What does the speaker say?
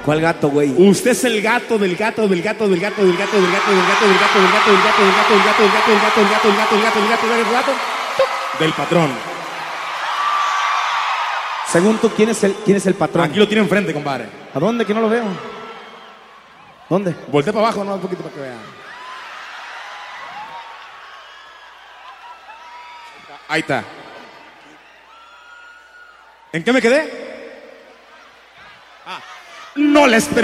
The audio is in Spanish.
¿Cuál gato, güey? Usted es el gato del gato del gato del gato del gato del gato del gato del gato del gato del gato del gato del gato del gato del gato del gato del gato del gato del gato del gato del patrón. Según tú, ¿quién es el patrón? Aquí lo tiene enfrente, compadre. ¿A dónde? Que no lo veo. ¿Dónde? Voltea para abajo, no, un poquito para que vean. Ahí está. ¿En qué me quedé? No les